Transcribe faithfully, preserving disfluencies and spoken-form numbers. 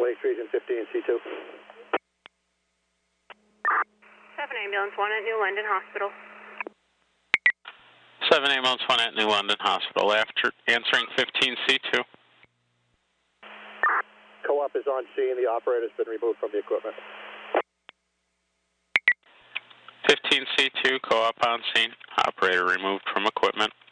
Lake Region fifteen C two. seven Ambulance one at New London Hospital. seven Ambulance one at New London Hospital. After answering fifteen C two. Co-op is on scene. The operator has been removed from the equipment. fifteen C two, co-op on scene. Operator removed from equipment.